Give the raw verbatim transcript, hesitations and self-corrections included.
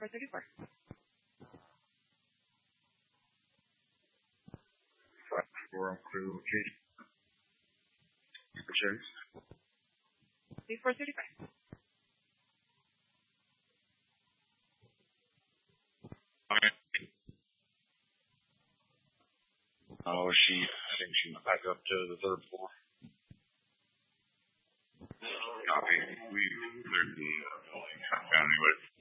four thirty-four. Four crew Katie. Chase. B four thirty-five. Oh, she, I think she went back up to the third floor. Copy. We cleared the uh, building. Haven't found anybody.